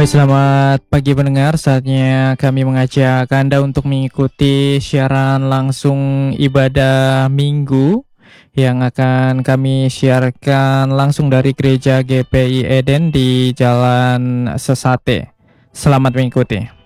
Baik, selamat pagi pendengar. Saatnya kami mengajak Anda untuk mengikuti siaran langsung ibadah Minggu yang akan kami siarkan langsung dari Gereja GPI Eden di Jalan Sesate. Selamat mengikuti.